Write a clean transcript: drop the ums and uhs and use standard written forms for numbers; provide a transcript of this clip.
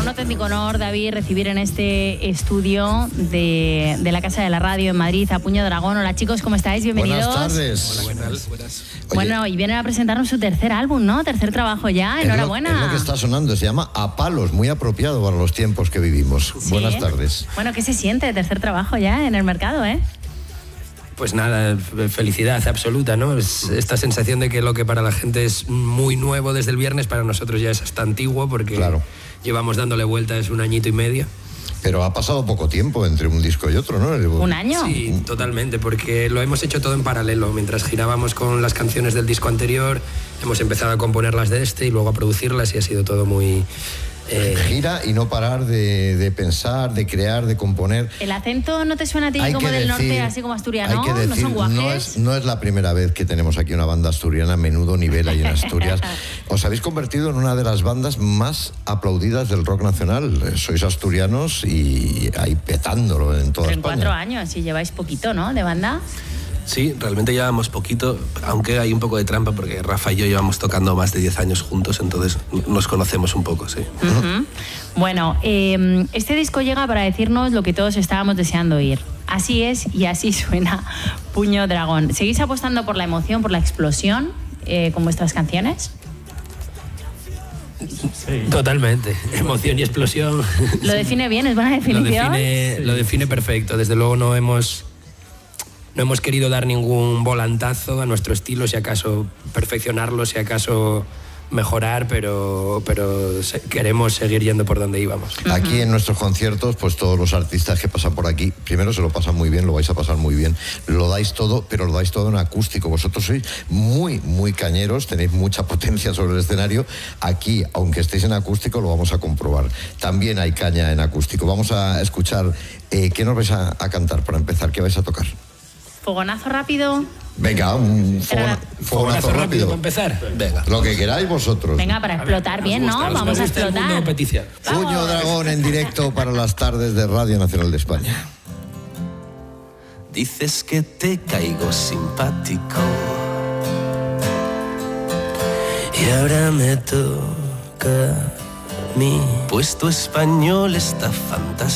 Un auténtico honor, David, recibir en este estudio de la Casa de la Radio en Madrid a Puño Dragón. Hola chicos, ¿cómo estáis? Bienvenidos. Buenas tardes. Hola, buenas. Bueno, y vienen a presentarnos su tercer álbum, ¿no? Tercer trabajo ya, enhorabuena. Es lo que está sonando, se llama A Palos, muy apropiado para los tiempos que vivimos. Sí. Buenas tardes. Bueno, ¿qué se siente? Tercer trabajo ya en el mercado, ¿eh? Pues nada, felicidad absoluta, ¿no? Es esta sensación de que lo que para la gente es muy nuevo desde el viernes, para nosotros ya es hasta antiguo, porque claro, llevamos dándole vueltas 1 añito y medio. Pero ha pasado poco tiempo entre un disco y otro, ¿no? ¿Un año? Sí, totalmente, porque lo hemos hecho todo en paralelo. Mientras girábamos con las canciones del disco anterior, hemos empezado a componerlas de este y luego a producirlas y ha sido todo muy... Gira y no parar de pensar, de crear, de componer. ¿El acento no te suena a ti como del norte, así como asturiano? Hay que decir, ¿No son guajes? no es la primera vez que tenemos aquí una banda asturiana, menudo nivel ahí en Asturias. Os habéis convertido en una de las bandas más aplaudidas del rock nacional. Sois asturianos y ahí petándolo en toda España. 4 años, y lleváis poquito, ¿no?, de banda. Sí, realmente llevamos poquito, aunque hay un poco de trampa porque Rafa y yo llevamos tocando más de 10 años juntos, entonces nos conocemos un poco, sí. Uh-huh. Bueno, este disco llega para decirnos lo que todos estábamos deseando oír. Así es y así suena Puño Dragón. ¿Seguís apostando por la emoción, por la explosión con vuestras canciones? Sí. Totalmente, emoción y explosión. Lo define bien, es buena definición. Lo define perfecto, desde luego no hemos querido dar ningún volantazo a nuestro estilo, si acaso perfeccionarlo, si acaso mejorar, pero queremos seguir yendo por donde íbamos. Aquí en nuestros conciertos, pues todos los artistas que pasan por aquí, primero se lo pasan muy bien, lo vais a pasar muy bien, lo dais todo, pero lo dais todo en acústico. Vosotros sois muy, muy cañeros, tenéis mucha potencia sobre el escenario. Aquí, aunque estéis en acústico, lo vamos a comprobar. También hay caña en acústico. Vamos a escuchar, ¿qué nos vais a cantar para empezar? ¿Qué vais a tocar? ¿Fogonazo rápido? Venga, un fogonazo rápido. Para empezar. Venga. Lo que queráis vosotros. Venga, para explotar bien, ¿no? Vamos a explotar. Puño Dragón en directo para las tardes de Radio Nacional de España. Dices que te caigo simpático y ahora me toca a mí, pues tu español está fantástico.